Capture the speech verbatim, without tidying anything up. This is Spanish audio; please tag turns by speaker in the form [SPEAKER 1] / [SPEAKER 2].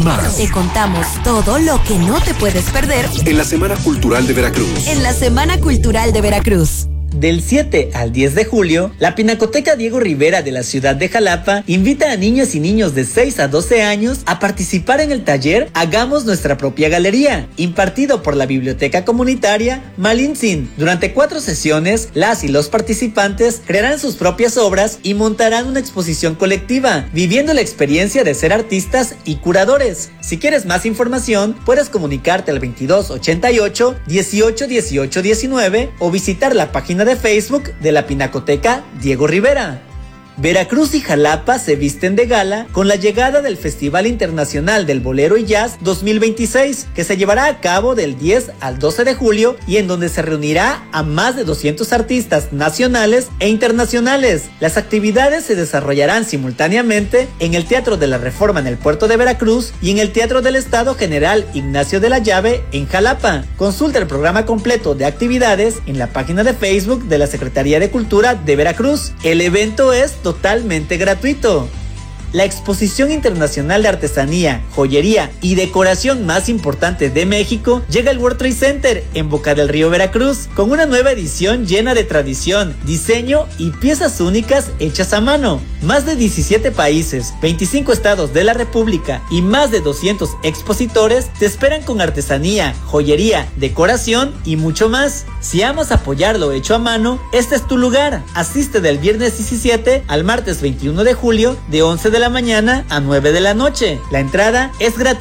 [SPEAKER 1] más.
[SPEAKER 2] Te contamos todo lo que no te puedes perder
[SPEAKER 1] en la Semana Cultural de Veracruz.
[SPEAKER 2] En la Semana Cultural de Veracruz.
[SPEAKER 3] Del siete al diez de julio, la Pinacoteca Diego Rivera de la ciudad de Jalapa invita a niñas y niños de seis a doce años a participar en el taller Hagamos Nuestra Propia Galería, impartido por la Biblioteca Comunitaria Malintzin. Durante cuatro sesiones, las y los participantes crearán sus propias obras y montarán una exposición colectiva, viviendo la experiencia de ser artistas y curadores. Si quieres más información, puedes comunicarte al veintidós ochenta y ocho, dieciocho dieciocho diecinueve o visitar la página de Facebook de la Pinacoteca Diego Rivera. Veracruz y Jalapa se visten de gala con la llegada del Festival Internacional del Bolero y Jazz dos mil veintiséis, que se llevará a cabo del diez al doce de julio y en donde se reunirá a más de doscientos artistas nacionales e internacionales. Las actividades se desarrollarán simultáneamente en el Teatro de la Reforma en el puerto de Veracruz y en el Teatro del Estado General Ignacio de la Llave en Jalapa. Consulta el programa completo de actividades en la página de Facebook de la Secretaría de Cultura de Veracruz. El evento es totalmente gratuito. La exposición internacional de artesanía, joyería y decoración más importante de México llega al World Trade Center en Boca del Río, Veracruz, con una nueva edición llena de tradición, diseño y piezas únicas hechas a mano. Más de diecisiete países, veinticinco estados de la República y más de doscientos expositores te esperan con artesanía, joyería, decoración y mucho más. Si amas apoyar lo hecho a mano, este es tu lugar. Asiste del viernes diecisiete al martes veintiuno de julio de once de la mañana a nueve de la noche. La entrada es gratuita.